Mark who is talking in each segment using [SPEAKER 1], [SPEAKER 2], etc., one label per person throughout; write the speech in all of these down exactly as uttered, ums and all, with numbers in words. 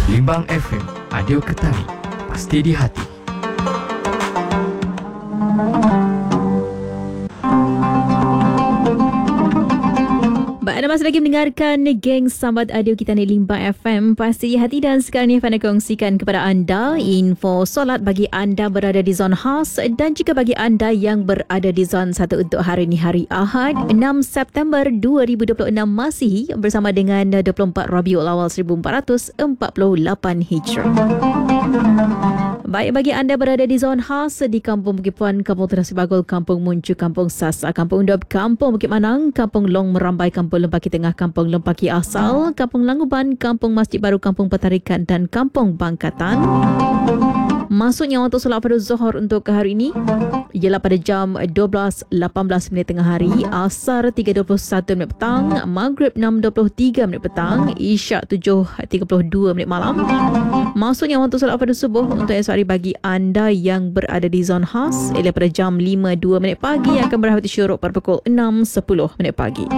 [SPEAKER 1] Limbang F M, audio Ketari, pasti di hati.
[SPEAKER 2] Anda masih lagi mendengarkan geng Sambat Audio kita di Limbang F M Pasti Hati, dan sekarang ni Fana kongsikan kepada anda info solat bagi anda berada di zon khas dan juga bagi anda yang berada di zon satu untuk hari ini, hari Ahad enam September dua ribu dua puluh enam Masihi bersama dengan dua puluh empat Rabiul Awal seribu empat ratus empat puluh lapan Hijrah. Baik, bagi anda berada di zon khas di Kampung Bukit Puan, Kampung Terasi Bagul, Kampung Muncu, Kampung Sasa, Kampung Undop, Kampung Bukit Manang, Kampung Long Merambai, Kampung Lempaki Tengah, Kampung Lempaki Asal, Kampung Languban, Kampung Masjid Baru, Kampung Petarikan dan Kampung Bangkatan. Masuknya waktu solat pada Zuhur untuk hari ini ialah pada jam dua belas lapan belas minit tengah hari, Asar tiga dua puluh satu minit petang, Maghrib enam dua puluh tiga minit petang, Isyak tujuh tiga puluh dua minit malam. Masuknya waktu solat pada subuh untuk esok hari bagi anda yang berada di zon khas ialah pada jam lima dua minit pagi, akan berakhir syuruk pada pukul enam sepuluh minit pagi.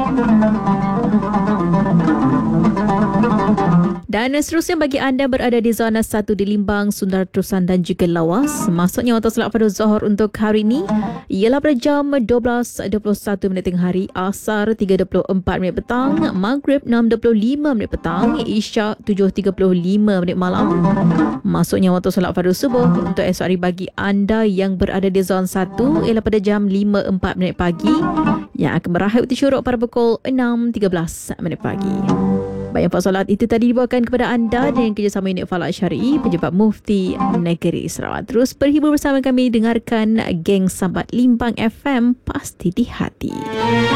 [SPEAKER 2] Dan seterusnya bagi anda berada di zona satu di Limbang, Sundar Terusan dan juga Lawas, masuknya waktu solat pada Zuhur untuk hari ini ialah pada jam dua belas dua puluh satu minit tengah hari, Asar tiga dua puluh empat minit petang, Maghrib enam dua puluh lima minit petang, Isyak tujuh tiga puluh lima minit malam. Masuknya waktu solat pada subuh untuk esok hari bagi anda yang berada di zon satu ialah pada jam lima empat minit pagi, yang akan berakhir waktu syuruk pada pukul enam tiga belas minit pagi. Baik, empat solat itu tadi dibawakan kepada anda dengan kerjasama Unit Falak Syar'i, Pejabat Mufti Negeri Sarawak. Terus berhibur bersama kami, dengarkan geng Sambat Limbang F M, pasti di hati.